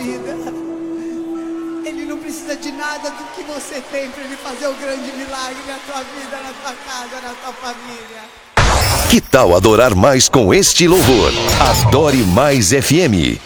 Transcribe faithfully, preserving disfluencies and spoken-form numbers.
vida. Ele não precisa de nada do que você tem para ele fazer o grande milagre na tua vida, na tua casa, na tua família. Que tal adorar mais com este louvor? Adore Mais F M.